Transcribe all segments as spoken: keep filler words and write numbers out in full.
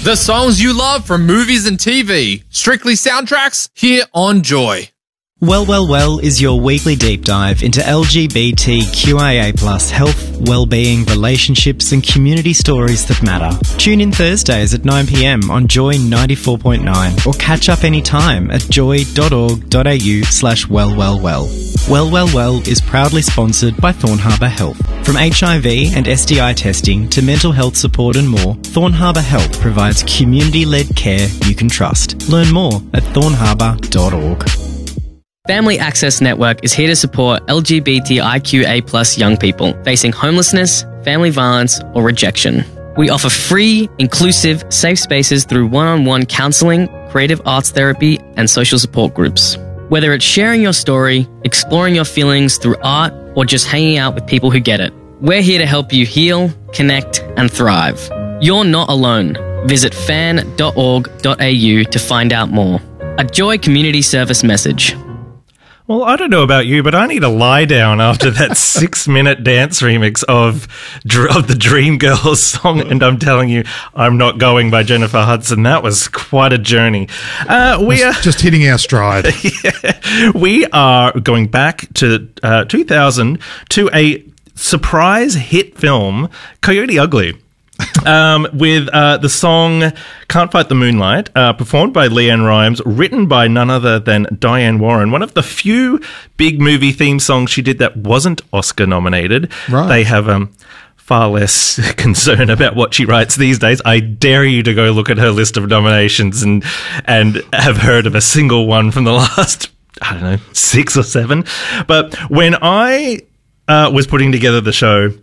The songs you love from movies and T V. Strictly Soundtracks here on Joy. Well, Well, Well is your weekly deep dive into L G B T Q I A plus health, well-being, relationships and community stories that matter. Tune in Thursdays at nine p m on Joy ninety-four point nine or catch up anytime at joy.org.au slash wellwellwell. Well, Well, Well is proudly sponsored by Thorn Harbour Health. From H I V and S D I testing to mental health support and more, Thorn Harbour Health provides community-led care you can trust. Learn more at thorn harbour dot org. Family Access Network is here to support L G B T I Q A plus young people facing homelessness, family violence, or rejection. We offer free, inclusive, safe spaces through one-on-one counselling, creative arts therapy, and social support groups. Whether it's sharing your story, exploring your feelings through art, or just hanging out with people who get it, we're here to help you heal, connect, and thrive. You're not alone. Visit fan dot org dot a u to find out more. A Joy Community Service message. Well, I don't know about you, but I need a lie down after that six-minute dance remix of, of the Dreamgirls song, and I'm telling you, I'm Not Going by Jennifer Hudson. That was quite a journey. Uh, we are just hitting our stride. Yeah, we are going back to uh, two thousand to a surprise hit film, Coyote Ugly. um, with uh, the song Can't Fight the Moonlight, uh, performed by Leanne Rimes, written by none other than Diane Warren, one of the few big movie theme songs she did that wasn't Oscar nominated. Right. They have um, far less concern about what she writes these days. I dare you to go look at her list of nominations and and have heard of a single one from the last, I don't know, six or seven. But when I uh, was putting together the show,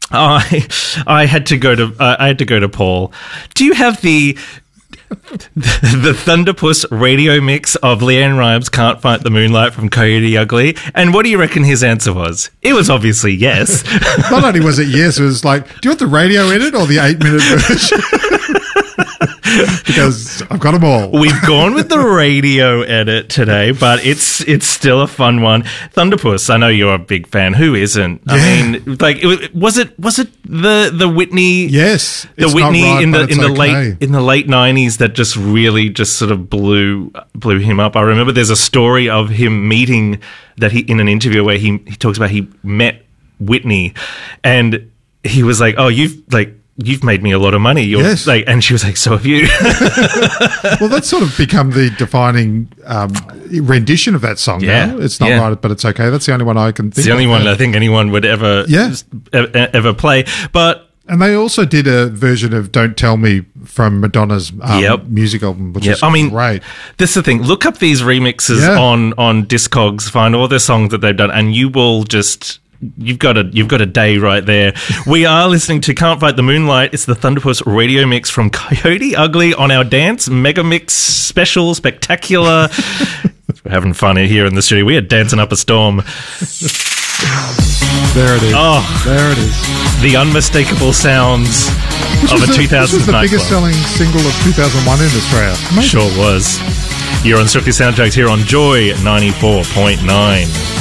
I I had to go to uh, I had to go to Paul. Do you have the the Thunderpuss radio mix of Leanne Rimes' Can't Fight the Moonlight from Coyote Ugly? And what do you reckon his answer was? It was obviously yes. Not only was it yes, it was like, do you want the radio edit or the eight minute version? Because I've got them all. We've gone with the radio edit today, but it's it's still a fun one. Thunderpuss, I know you're a big fan. Who isn't? Yeah. I mean, like, it, was it was it the the Whitney? Yes, the it's Whitney not right, in the but in the it's late okay. in the late nineties that just really just sort of blew blew him up. I remember there's a story of him meeting that he in an interview where he he talks about he met Whitney, and he was like, "Oh, you've like." You've made me a lot of money. You're Yes. like, and she was like, so have you. Well, that's sort of become the defining um, rendition of that song Yeah, now. It's not yeah. right, but it's okay. That's the only one I can think It's the only of. one I think anyone would ever, Yeah. e- ever play. But And they also did a version of Don't Tell Me from Madonna's um, Yep. music album, which yeah, is I mean, great. this is the thing. Look up these remixes Yeah. on on Discogs. Find all their songs that they've done, and you will just. You've got a you've got a day right there. We are listening to Can't Fight the Moonlight. It's the Thunderpuss radio mix from Coyote Ugly on our Dance Mega Mix Special Spectacular. We're having fun here in the studio. We are dancing up a storm. There it is. Oh. There it is. The unmistakable sounds Which of was a the- two thousands This was the nightclub. biggest selling single of two thousand one in Australia. Amazing. Sure was. You're on Strictly Soundtracks here on Joy ninety-four point nine.